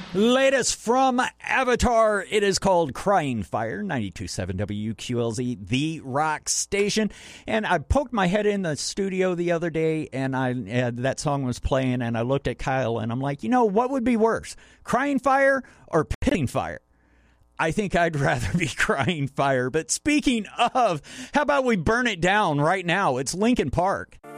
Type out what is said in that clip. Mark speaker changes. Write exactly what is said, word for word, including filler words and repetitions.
Speaker 1: Latest from Avatar. It is called Crying Fire, ninety-two point seven W Q L Z, the rock station. And I poked my head in the studio the other day, and I uh, that song was playing, and I looked at Kyle, and I'm like, you know, what would be worse, Crying Fire or Pitting Fire? I think I'd rather be Crying Fire. But speaking of, how about we burn it down right now? It's Linkin Park.